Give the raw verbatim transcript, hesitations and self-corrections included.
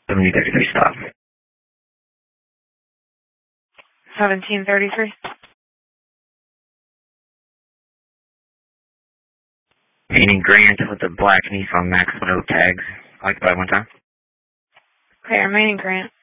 seventeen thirty-three, stop. seventeen thirty-three. Any Grant with the black Nissan Maximo tags. I'd like to buy one time. Okay, remaining Grant.